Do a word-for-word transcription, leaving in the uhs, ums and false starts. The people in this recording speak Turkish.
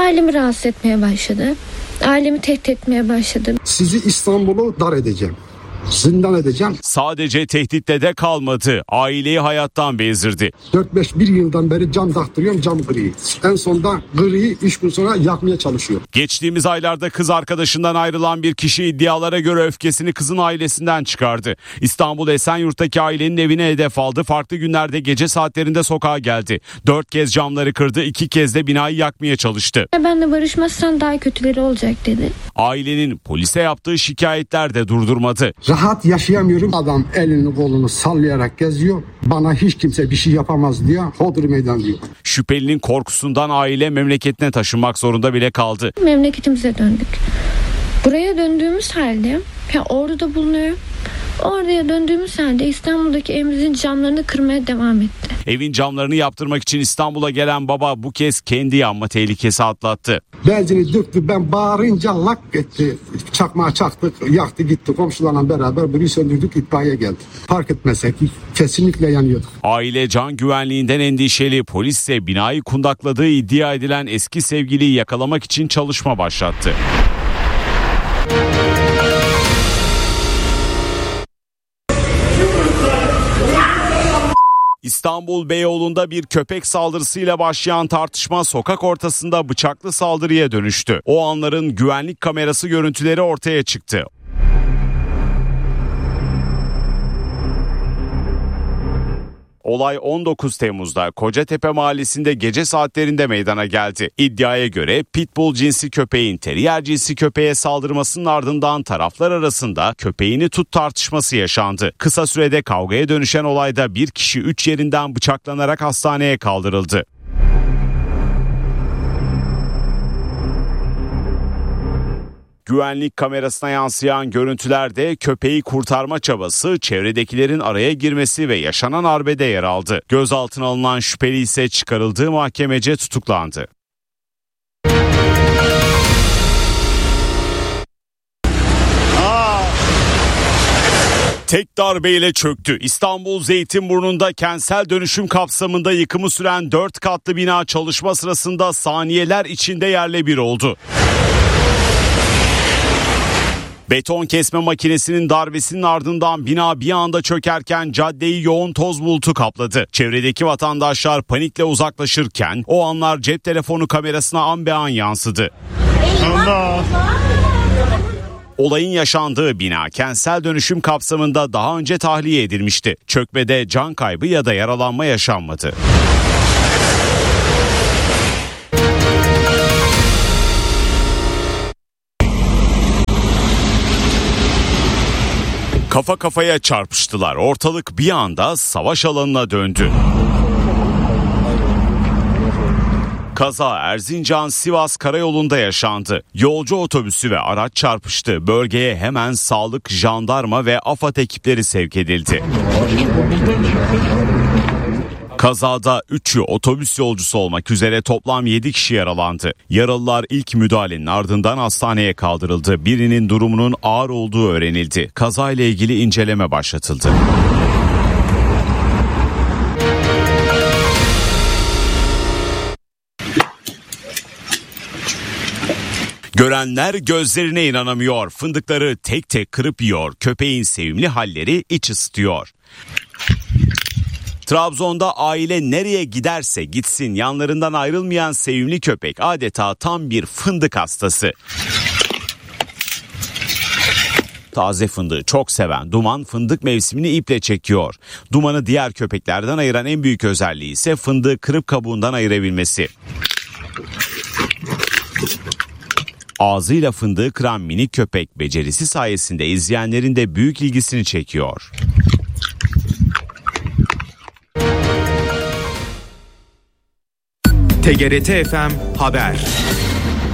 Ailemi rahatsız etmeye başladı. Ailemi tehdit etmeye başladı. Sizi İstanbul'u dar edeceğim. Zindan edeceğim. Sadece tehditle de kalmadı. Aileyi hayattan bezdirdi. dört beş bir yıldan beri cam taktırıyorum, cam gri. En sonunda griyi üç gün sonra yakmaya çalışıyor. Geçtiğimiz aylarda kız arkadaşından ayrılan bir kişi iddialara göre öfkesini kızın ailesinden çıkardı. İstanbul Esenyurt'taki ailenin evine hedef aldı. Farklı günlerde gece saatlerinde sokağa geldi. Dört kez camları kırdı, iki kez de binayı yakmaya çalıştı. Benle barışmazsan daha kötüleri olacak dedi. Ailenin polise yaptığı şikayetler de durdurmadı. Rahat yaşayamıyorum. Adam elini kolunu sallayarak geziyor. Bana hiç kimse bir şey yapamaz diyor. Hodri meydan diyor. Şüphelinin korkusundan aile memleketine taşınmak zorunda bile kaldı. Memleketimize döndük. Buraya döndüğümüz halde ya Ordu'da bulunuyor. Ordu'ya döndüğümüz halde İstanbul'daki evimizin camlarını kırmaya devam etti. Evin camlarını yaptırmak için İstanbul'a gelen baba bu kez kendi yanma tehlikesi atlattı. Benzini döktü, ben bağırınca lak etti. Çakmağı çaktık, yaktı gitti. Komşularla beraber burayı söndürdük, itfaiye geldi. Fark etmesek kesinlikle yanıyorduk. Aile can güvenliğinden endişeli. Polis ise binayı kundakladığı iddia edilen eski sevgiliyi yakalamak için çalışma başlattı. İstanbul Beyoğlu'nda bir köpek saldırısıyla başlayan tartışma sokak ortasında bıçaklı saldırıya dönüştü. O anların güvenlik kamerası görüntüleri ortaya çıktı. Olay on dokuz Temmuz'da Kocatepe Mahallesi'nde gece saatlerinde meydana geldi. İddiaya göre pitbull cinsi köpeğin terrier cinsi köpeğe saldırmasının ardından taraflar arasında köpeğini tut tartışması yaşandı. Kısa sürede kavgaya dönüşen olayda bir kişi üç yerinden bıçaklanarak hastaneye kaldırıldı. Güvenlik kamerasına yansıyan görüntülerde köpeği kurtarma çabası, çevredekilerin araya girmesi ve yaşanan arbede yer aldı. Gözaltına alınan şüpheli ise çıkarıldığı mahkemece tutuklandı. Tek darbeyle çöktü. İstanbul Zeytinburnu'nda kentsel dönüşüm kapsamında yıkımı süren dört katlı bina çalışma sırasında saniyeler içinde yerle bir oldu. Beton kesme makinesinin darbesinin ardından bina bir anda çökerken caddeyi yoğun toz bulutu kapladı. Çevredeki vatandaşlar panikle uzaklaşırken o anlar cep telefonu kamerasına an be an yansıdı. Allah! Olayın yaşandığı bina kentsel dönüşüm kapsamında daha önce tahliye edilmişti. Çökmede can kaybı ya da yaralanma yaşanmadı. Kafa kafaya çarpıştılar. Ortalık bir anda savaş alanına döndü. Kaza Erzincan-Sivas karayolunda yaşandı. Yolcu otobüsü ve araç çarpıştı. Bölgeye hemen sağlık, jandarma ve AFAD ekipleri sevk edildi. Kazada üçü otobüs yolcusu olmak üzere toplam yedi kişi yaralandı. Yaralılar ilk müdahalenin ardından hastaneye kaldırıldı. Birinin durumunun ağır olduğu öğrenildi. Kazayla ilgili inceleme başlatıldı. Görenler gözlerine inanamıyor. Fındıkları tek tek kırıp yiyor. Köpeğin sevimli halleri iç ısıtıyor. Trabzon'da aile nereye giderse gitsin yanlarından ayrılmayan sevimli köpek adeta tam bir fındık hastası. Taze fındığı çok seven Duman fındık mevsimini iple çekiyor. Duman'ı diğer köpeklerden ayıran en büyük özelliği ise fındığı kırıp kabuğundan ayırabilmesi. Ağzıyla fındığı kıran minik köpek becerisi sayesinde izleyenlerin de büyük ilgisini çekiyor. T G R T F M Haber.